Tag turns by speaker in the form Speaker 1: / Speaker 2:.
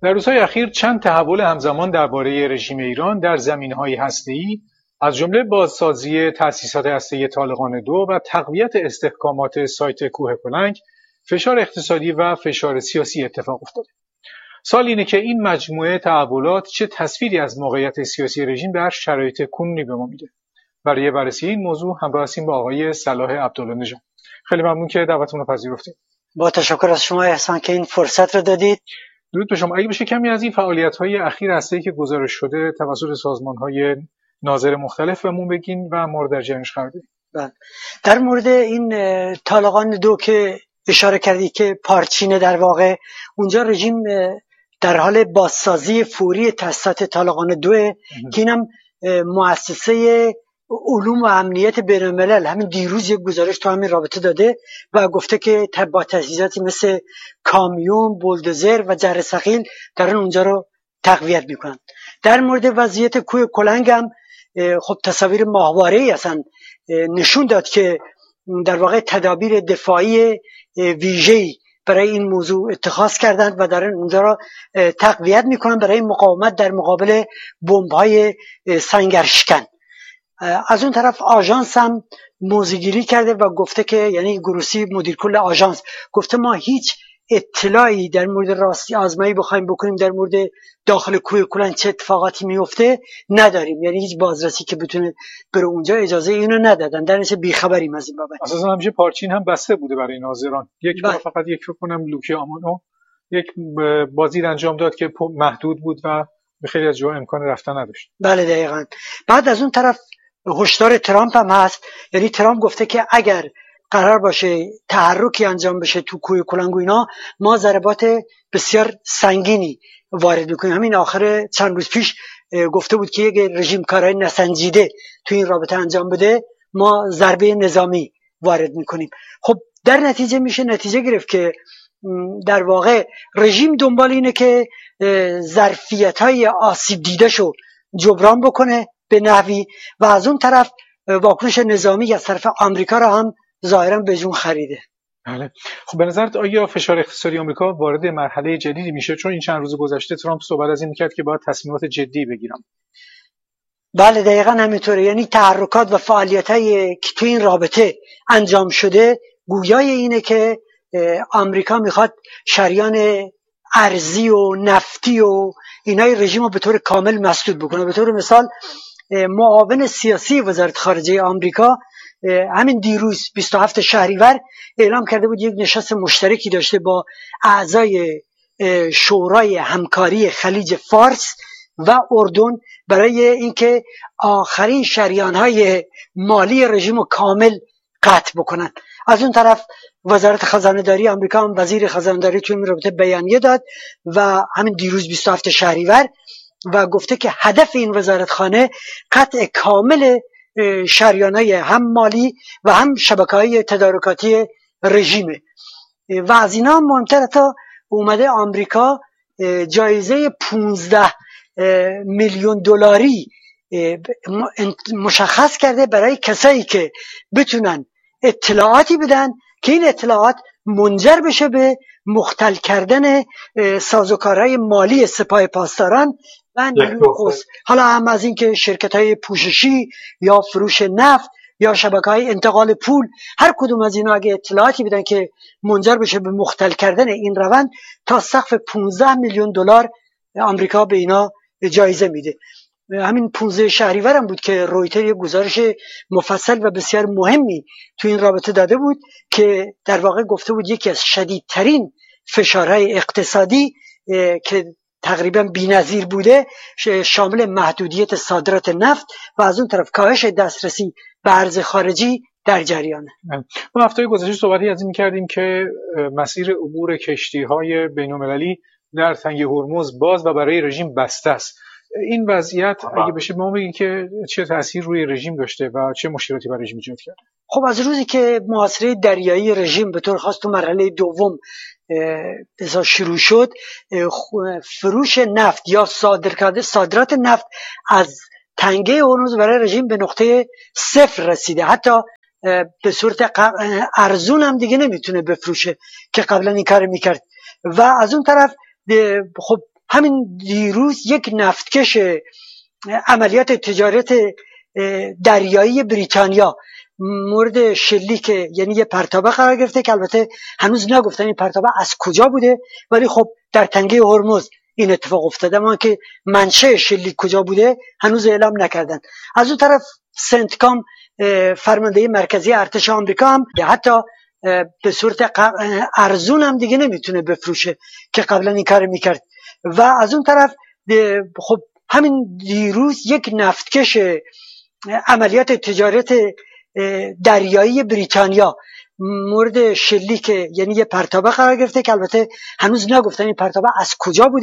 Speaker 1: در روزهای اخیر چند تحول همزمان درباره رژیم ایران در زمینه‌های هسته‌ای از جمله بازسازی تأسیسات هسته‌ای طالقان 2 و تقویت استحکامات سایت کوه کلنگ، فشار اقتصادی و فشار سیاسی اتفاق افتاده. سوال اینه که این مجموعه تحولات چه تصویری از موقعیت سیاسی رژیم در شرایط کنونی به ما میده؟ برای بررسی این موضوع همراه هستیم با آقای صلاح عبدالله‌نژاد. خیلی ممنون که دعوتمون رو پذیرفتید.
Speaker 2: با تشکر از شما احسان که این فرصت رو دادید.
Speaker 1: درود به شما. اگه بشه کمی از این فعالیت‌های اخیر هسته‌ای که گزارش شده توسط سازمان‌های ناظر مختلف بهمون بگین و ما رو در جریانش قرار بدین.
Speaker 2: بله. در مورد این طالقان 2 که اشاره کردید که پارچینه، در واقع اونجا رژیم در حال بازسازی فوری تأسیسات طالقان 2 که اینم مؤسسه علوم و امنیت بین‌الملل همین دیروز یک گزارش تو همین رابطه داده و گفته که با تجهیزاتی مثل کامیون، بولدوزر و جره ثقیل دارن اونجا رو تقویت میکنن. در مورد وضعیت کوه کلنگ هم خب تصاویر ماهواره‌ای اصلا نشون داد که در واقع تدابیر دفاعی ویژه‌ای برای این موضوع اتخاذ کردند و دارن اونجا رو تقویت میکنن برای مقاومت در مقابل بمب‌های سنگرشکن. از اون طرف آژانس هم موضع‌گیری کرده و گفته که یعنی گروسی مدیر کل آژانس گفته ما هیچ اطلاعی در مورد راستی آزمایی بخوایم بکنیم در مورد داخل کوه کلنگ چه اتفاقاتی میفته نداریم، یعنی هیچ بازرسی که بتونه بره اونجا اجازه اینو ندادن، در نتیجه بیخبریم از این بابت.
Speaker 1: اساسا همیشه پارچین هم بسته بوده برای ناظران. یک بار فقط یک رو کنم لوکی آمانو یک بازی انجام داد که محدود بود و به خیلی از جاها امکان رفتن نداشت.
Speaker 2: بله دقیقاً. بعد از اون طرف هشدار ترامپ هم هست، یعنی ترامپ گفته که اگر قرار باشه تحرکی انجام بشه تو کوه کلنگ و اینا ما ضربات بسیار سنگینی وارد میکنیم. همین آخر چند روز پیش گفته بود که اگه رژیم کارهای نسنجیده تو این رابطه انجام بده ما ضربه نظامی وارد میکنیم. خب در نتیجه میشه نتیجه گرفت که در واقع رژیم دنبال اینه که ظرفیت‌های آسیب دیده‌شو جبران بکنه به نحوی و از اون طرف واکنش نظامی از طرف آمریکا را هم ظاهرا به جون خریده.
Speaker 1: بله. خب به نظرت آیا فشار اقتصادی آمریکا وارد مرحله جدیدی میشه؟ چون این چند روز گذشته ترامپ صحبت از این میکرد که باید تصمیمات جدی بگیرن.
Speaker 2: بله دقیقاً همینطوره، یعنی تحرکات و فعالیتایی که تو این رابطه انجام شده گویای اینه که آمریکا میخواد شریان ارزی و نفتی و اینای رژیم رو به طور کامل مسدود بکنه. به طور مثال معاون سیاسی وزارت خارجه آمریکا همین دیروز 27 شهریور اعلام کرده بود یک نشست مشترکی داشته با اعضای شورای همکاری خلیج فارس و اردن برای اینکه آخرین شریان‌های مالی رژیم رو کامل قطع بکنن. از اون طرف وزارت خزانه‌داری آمریکا هم وزیر خزانه‌داری توی این رابطه بیانیه داد و همین دیروز 27 شهریور و گفته که هدف این وزارتخانه قطع کامل شریان‌های هم مالی و هم شبکه‌های تدارکاتی رژیمه و از اینا مهمتر تا اومده آمریکا جایزه 15 میلیون دلاری مشخص کرده برای کسایی که بتونن اطلاعاتی بدن که این اطلاعات منجر بشه به مختل کردن سازوکارهای مالی سپاه پاسداران و نیروی قدس، حالا هم از این که شرکت‌های پوششی یا فروش نفت یا شبکه‌های انتقال پول، هر کدوم از اینا اگه اطلاعاتی بدن که منجر بشه به مختل کردن این روند تا سقف 15 میلیون دلار آمریکا به اینا جایزه میده. همین 15 شهریور هم بود که رویتر یک گزارش مفصل و بسیار مهمی تو این رابطه داده بود که در واقع گفته بود یکی از شدیدترین فشارهای اقتصادی که تقریبا بی‌نظیر بوده شامل محدودیت صادرات نفت و از اون طرف کاهش دسترسی به ارز خارجی در جریانه.
Speaker 1: ما هفته گذشته صحبتی از این می‌کردیم که مسیر عبور کشتی‌های بین‌المللی در تنگه هرمز باز و برای رژیم بسته است. این وضعیت اگه بشه ما بگیم که چه تأثیر روی رژیم داشته و چه مشکلاتی برای رژیم ایجاد کرده؟
Speaker 2: خب از روزی که محاصره دریایی رژیم به طور خاص تو مرحله دوم شروع شد، فروش نفت یا صادرات نفت از تنگه هرمز برای رژیم به نقطه صفر رسیده. حتی به صورت ارزون هم دیگه نمیتونه بفروشه که قبلا این کار میکرد و از اون طرف خب همین دیروز یک نفتکش عملیات تجارت دریایی بریتانیا مورد شلیک یعنی یه پرتابه قرار گرفته که البته هنوز نگفتن این پرتابه از کجا بوده، ولی خب در تنگه هرمز این اتفاق افتاده، اما که منشأ شلیک کجا بوده هنوز اعلام نکردن. از اون طرف سنتکام فرمانده مرکزی ارتش آمریکا هم حتی به صورت ارزون هم دیگه نمیتونه بفروشه که قبلا این کار میکرد. و از اون طرف خب همین دیروز یک نفتکش عملیات تجارت دریایی بریتانیا مورد شلیک یعنی یه پرتابه قرار گرفته که البته هنوز نگفتن این پرتابه از کجا بوده.